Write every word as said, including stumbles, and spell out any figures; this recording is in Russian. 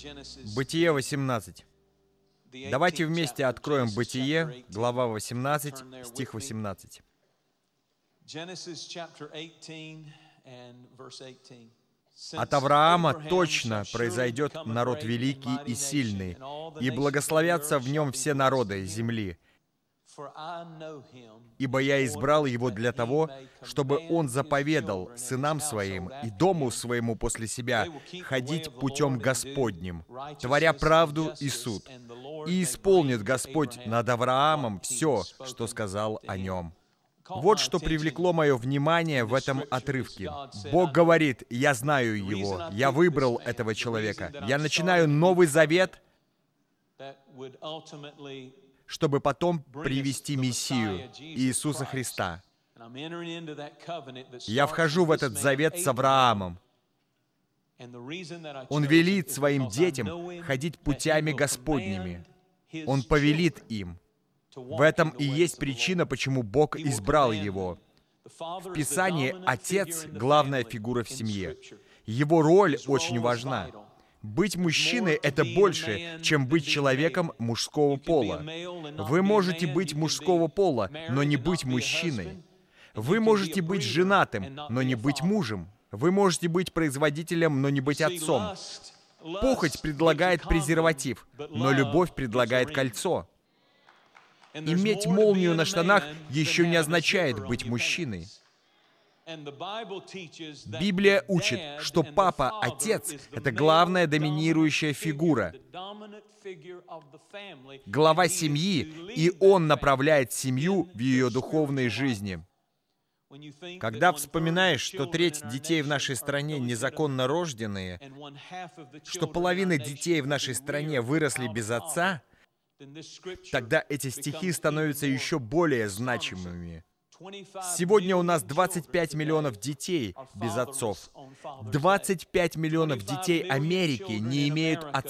Бытие восемнадцать. Давайте вместе откроем Бытие, глава восемнадцать, стих восемнадцать. От Авраама точно произойдет народ великий и сильный, и благословятся в нем все народы земли. Ибо я избрал его для того, чтобы он заповедал сынам своим и дому своему после себя ходить путем Господним, творя правду и суд. И исполнит Господь над Авраамом все, что сказал о нем. Вот что привлекло мое внимание в этом отрывке. Бог говорит: «Я знаю его, я выбрал этого человека. Я начинаю Новый Завет, чтобы потом привести Мессию, Иисуса Христа. Я вхожу в этот завет с Авраамом. Он велит своим детям ходить путями Господними. Он повелит им. В этом и есть причина, почему Бог избрал его. В Писании Отец — главная фигура в семье. Его роль очень важна. Быть мужчиной — это больше, чем быть человеком мужского пола. Вы можете быть мужского пола, но не быть мужчиной. Вы можете быть женатым, но не быть мужем. Вы можете быть производителем, но не быть отцом. Похоть предлагает презерватив, но любовь предлагает кольцо. Иметь молнию на штанах еще не означает быть мужчиной. Библия учит, что папа, отец — это главная доминирующая фигура, глава семьи, и он направляет семью в ее духовной жизни. Когда вспоминаешь, что треть детей в нашей стране незаконно рожденные, что половина детей в нашей стране выросли без отца, тогда эти стихи становятся еще более значимыми. Сегодня у нас двадцать пять миллионов детей без отцов. двадцать пять миллионов детей Америки не имеют отцов.